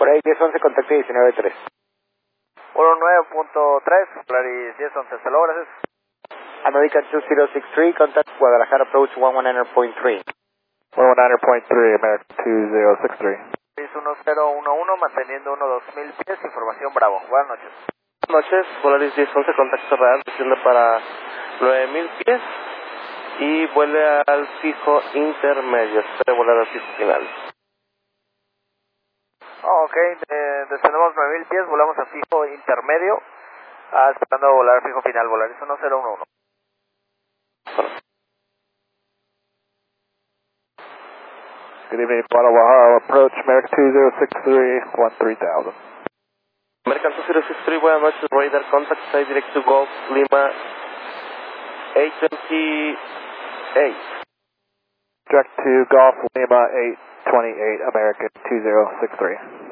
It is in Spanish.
Por ahí 10-11, contacto 19-3. 19.3, Polaris 10-11, hasta luego, gracias. American 2063, contact Guadalajara approach 119.3. 119.3, American 2063. 1011, manteniendo 2000 pies, información Bravo. Buenas noches. Buenas noches, Polaris 10-11, contacto real, desciende para 9000 pies y vuele al fijo intermedio, espere volar al fijo final. Ok, descendemos 9000 pies, volamos a fijo intermedio, esperando a volar fijo final, Polaris 1011. Good evening, Guadalajara, approach American 2063, 13,000. American 2063, buenas noches, radar contact, side direct to Golf, Lima 828. Direct to Golf Lima 828, American 2063.